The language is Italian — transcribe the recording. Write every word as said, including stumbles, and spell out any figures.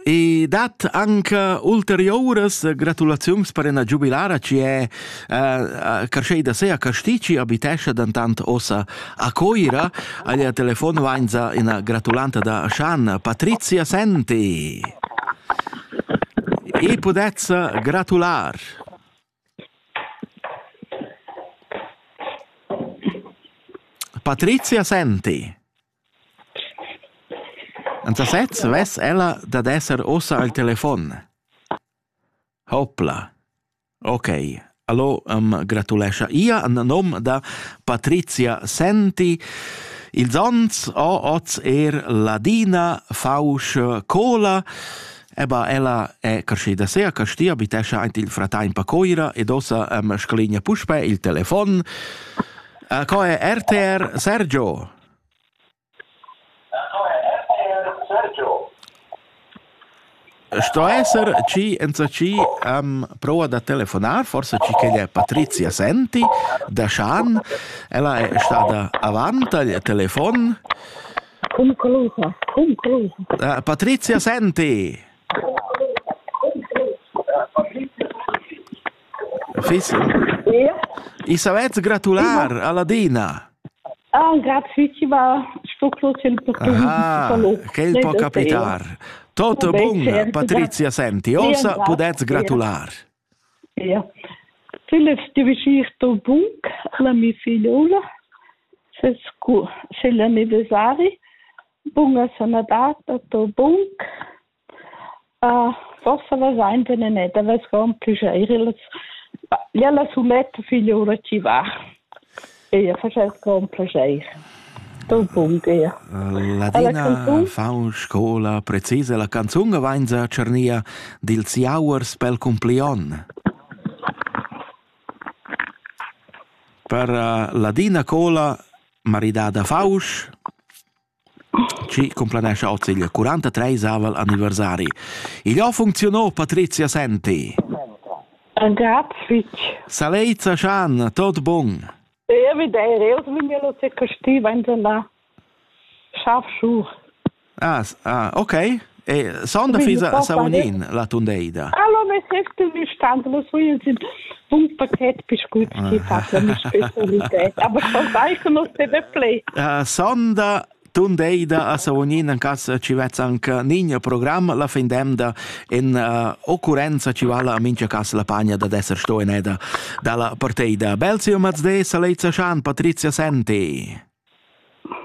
E dat anche ulteriores gratulazioni per una giubilara ci è uh, carcei da sé a Castici abitesce d'antant ossa a Coira agli telefono vainza una gratulante da Shan Patrizia Senti e podezza gratular Patrizia Senti Anza sez, ves ella da esser ossa al telefon. Hopla. Ok. Allo um, gratulescha. Ia an nom da Patrizia Senti. Il zons o oz er Ladina Fausch Cola. Eba ella è carscida se a Castia abitescha ant il fratain Pacoira ed ossa um, scalina puspe il telefon. Uh, co è R T R Sergio. Sto esser ci enza ci um, prova da telefonar, forse ci che è Patrizia Senti da Shan, ella è stata avanti al telefono. Conclusa, conclusa. Uh, Patrizia Senti. Fis. Ja. I savets gratular alla Dina. Ah, grazie, ci va sto clocio il portone. Ah, che il può capitar. Tutto bun, Patrizia Senti. Ossa podets gratular. Ja. Philips di vicino bunk, la mia figliola. Se scu, se l'anniversario. Bunga sono data, to bunk. Uh, forse va sein, wenn er nicht, aber es kommt piacere. Ja, la suletta figliola ci va. E faceva con piacere. La Dina fa una scuola precisa la canzone vainza cernia dil Siauers pel cumplion. Per uh, la Dina Cola maridada Fausch ci complanesce oggi il quarantatré avel anniversari. Il ho funzionò, Patrizia Senti. Grazie. Salezza Shan, tot bun. Ja, vedere, io mi lo se costi vanno là. Schaffschuh. Ah, ah, ok. E sonda fisa Saunin la tundeida. Allora, mi sento mi stanno, lo so io sind un pacchetto biscuiti che fa la specialità. Aber schon sai che non se ne play. Sonda tundeida a Saunin in cas ci vezza anche nigno programma la findemda in uh, occurrenza ci vala a mince cas la pagna da esser sto in eda dalla partida. Belzio Mazde, Salezza Shan, Patrizia Senti.